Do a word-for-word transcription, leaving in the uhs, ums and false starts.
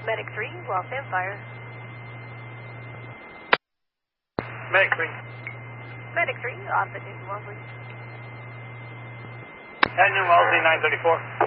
Medic three, Los Angeles Fire. Medic three. Medic three, off at Newton Wellesley. At Newton Wellesley, nine thirty-four.